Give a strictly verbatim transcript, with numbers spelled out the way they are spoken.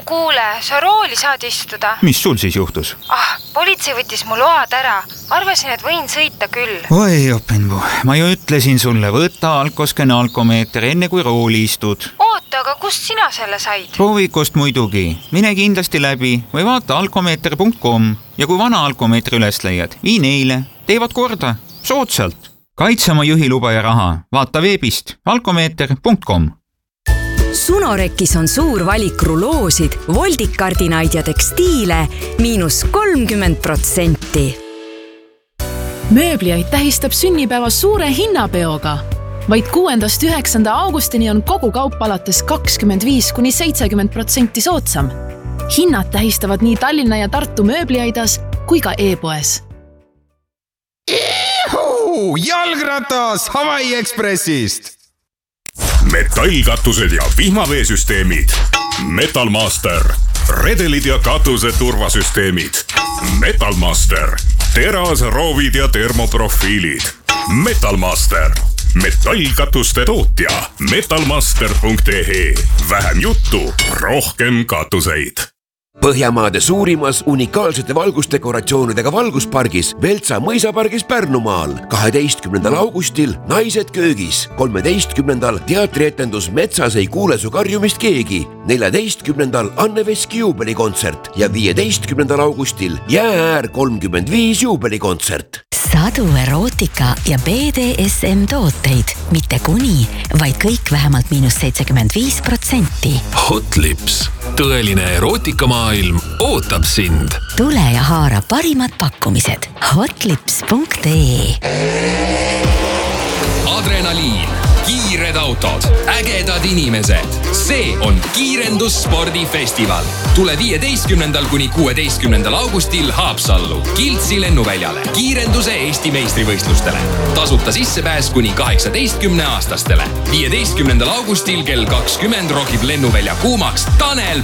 kuule, sa rooli saad istuda. Mis sul siis juhtus? Ah, politsei võttis mu load ära. Arvasin, et võin sõita küll. Oi, Openbu, ma ju ütlesin sulle, võtta alkoskene alkomeeter enne kui rooli istud. Oota, aga kust sina selle said? Proovikust muidugi. Mine kindlasti läbi või vaata alkomeeter punkt com ja kui vana alkomeetri üles leiad, vii neile. Teevad korda. Soodsalt. Kaitse oma juhiluba ja raha. Vaata veebist alkomeeter punkt com. Sunorekis on suur valik ruloosid, voldikardinaid ja tekstiile miinus kolmkümmend protsenti. Mööbliaid tähistab sünnipäeva suure hinnapeoga. Vaid kuuendast üheksanda augustini on kogu kaup alates kakskümmend viis kuni seitsekümmend protsenti soodsam. Hinnad tähistavad nii Tallinna ja Tartu mööbliaidas kui ka e-poes. Ihu! Jalgratas Hawaii Expressist! Metallkatused ja vihmaveesüsteemid. Metalmaster. Redelid ja katuse turvasüsteemid. Metalmaster. Teras, roovid ja termoprofiilid. Metalmaster. Metallkatuste tootja. metalmaster punkt e e. Vähem juttu, rohkem katuseid. Põhjamaade suurimas unikaalsete valgusdekoratsioonidega valguspargis Veltsa mõisapargis Pärnumaal. kaheteistkümnendal augustil Naised köögis. kolmeteistkümnendal teatrietendus Metsas ei kuule su karjumist keegi. neljateistkümnendal Anne Veski juubelikontsert ja viieteistkümnendal augustil Jäääär kolmkümmend viis juubelikontsert. Sadu erootika ja B D S M tooteid. Mitte kuni, vaid kõik vähemalt miinus seitsekümmend viis protsenti. Hotlips. Tõeline erootikamaailm ootab sind. Tule ja haara parimad pakkumised. hotlips punkt e. Adrenaliin, kiired autod, ägedad inimesed. See on Kiirendusspordifestival. Tule viieteistkümnendal kuni kuueteistkümnendal augustil Haapsallu, Kiltsi lennuväljale, kiirenduse Eesti meistrivõistlustele. Tasuta sissepääs kuni kaheksateistkümne aastastele. viieteistkümnendal augustil kell kakskümmend rokib lennuvälja kuumaks Tanel